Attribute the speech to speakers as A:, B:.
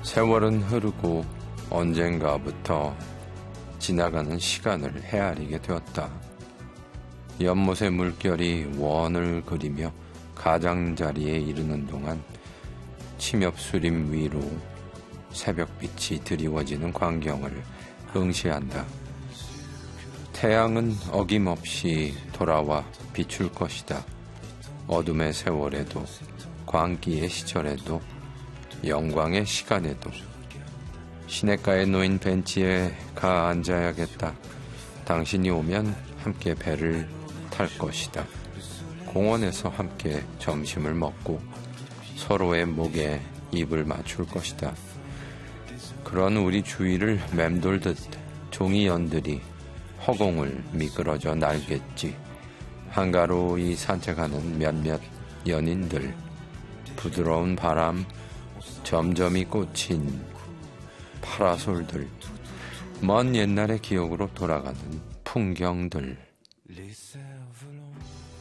A: 세월은 흐르고 언젠가부터 지나가는 시간을 헤아리게 되었다. 연못의 물결이 원을 그리며 가장자리에 이르는 동안 침엽수림 위로 새벽빛이 드리워지는 광경을 응시한다. 태양은 어김없이 돌아와 비출 것이다. 어둠의 세월에도, 광기의 시절에도, 영광의 시간에도. 시냇가에 놓인 벤치에 가 앉아야겠다. 당신이 오면 함께 배를 탈 것이다. 공원에서 함께 점심을 먹고 서로의 목에 입을 맞출 것이다. 그런 우리 주위를 맴돌듯 종이 연들이 허공을 미끄러져 날겠지. 한가로이 산책하는 몇몇 연인들, 부드러운 바람, 점점이 꽂힌 파라솔들, 먼 옛날의 기억으로 돌아가는 풍경들.